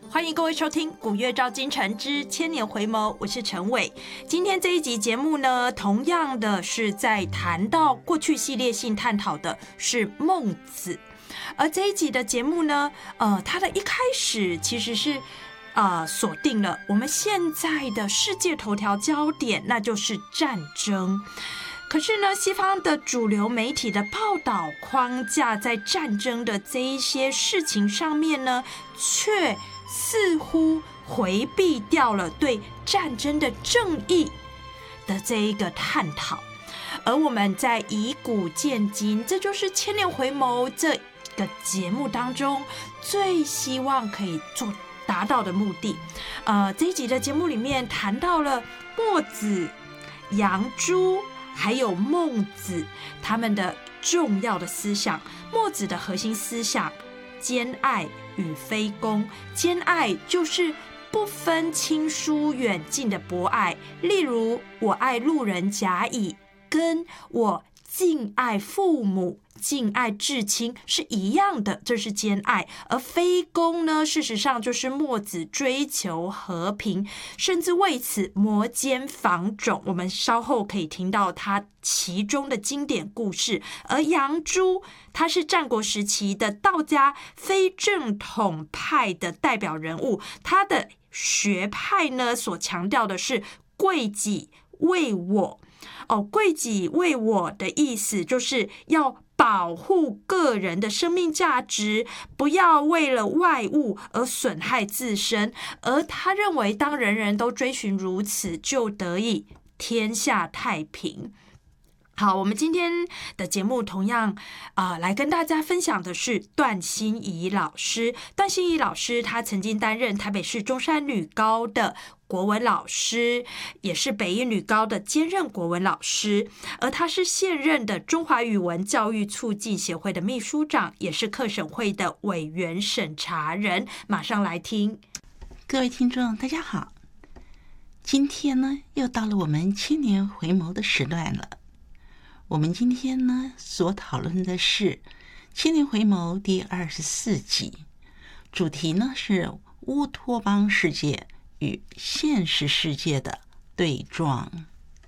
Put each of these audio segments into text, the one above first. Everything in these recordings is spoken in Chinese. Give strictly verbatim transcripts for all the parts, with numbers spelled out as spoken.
欢迎各位收听《古月照今晨之千年回眸》，我是陈伟。今天这一集节目呢，同样的是在谈到过去系列性探讨的是孟子，而这一集的节目呢，呃，它的一开始其实是呃锁定了我们现在的世界头条焦点，那就是战争。可是呢，西方的主流媒体的报道框架在战争的这一些事情上面呢，却似乎回避掉了对战争的正义的这一个探讨。而我们在以古鉴今，这就是千年回眸这个节目当中最希望可以做达到的目的。呃，这一集的节目里面谈到了墨子、杨朱还有孟子他们的重要的思想。墨子的核心思想兼爱与非攻，兼爱就是不分亲疏远近的博爱，例如我爱路人甲乙，跟我敬爱父母敬爱至亲是一样的，这是兼爱。而非攻呢，事实上就是墨子追求和平，甚至为此摩肩访踵，我们稍后可以听到他其中的经典故事。而杨朱他是战国时期的道家非正统派的代表人物，他的学派呢所强调的是贵己为我。哦，贵己为我的意思就是要保护个人的生命价值，不要为了外物而损害自身。而他认为，当人人都追寻如此，就得以天下太平。好，我们今天的节目同样呃来跟大家分享的是段欣怡老师。段欣怡老师他曾经担任台北市中山女高的国文老师，也是北一女高的兼任国文老师，而他是现任的中华语文教育促进协会的秘书长，也是课审会的委员审查人。马上来听。 各位听众大家好，今天呢又到了我们千年回眸的时段了。我们今天呢所讨论的是千年回眸第二十四集，主题呢是乌托邦世界与现实世界的对撞。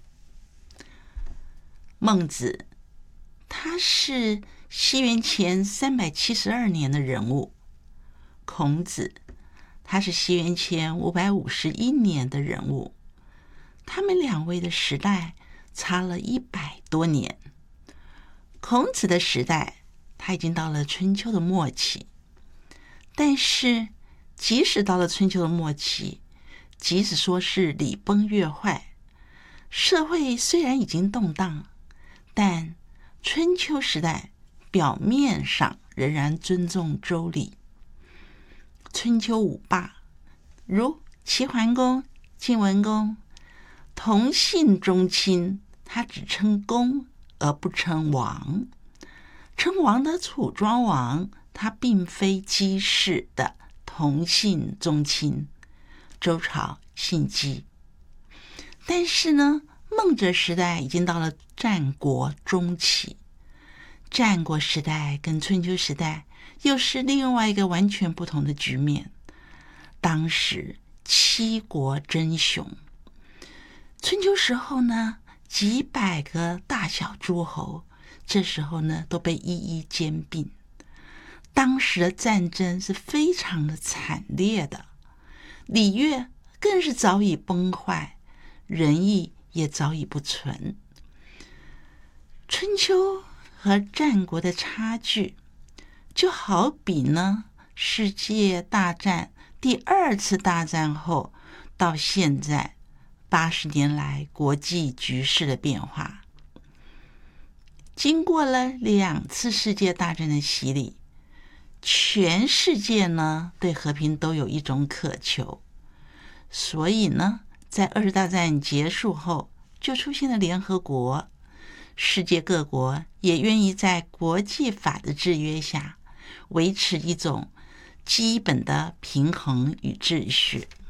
孟子他是西元前三百七十二年的人物，孔子他是西元前五百五十一年的人物，他们两位的时代差了一百多年。孔子的时代他已经到了春秋的末期，但是即使到了春秋的末期，即使说是礼崩乐坏，社会虽然已经动荡，但春秋时代表面上仍然尊重周礼。春秋五霸如齐桓公、晋文公同姓宗亲，他只称公而不称王。称王的楚庄王，他并非姬氏的同姓宗亲，周朝姓姬。但是呢，孟者时代已经到了战国中期，战国时代跟春秋时代又是另外一个完全不同的局面。当时七国争雄，春秋时候呢，几百个大小诸侯，这时候呢都被一一兼并。当时的战争是非常的惨烈的，礼乐更是早已崩坏，仁义也早已不存。春秋和战国的差距，就好比呢世界大战第二次大战后到现在八十年来国际局势的变化。经过了两次世界大战的洗礼，全世界呢对和平都有一种渴求，所以呢在二次大战结束后就出现了联合国，世界各国也愿意在国际法的制约下维持一种基本的平衡与秩序。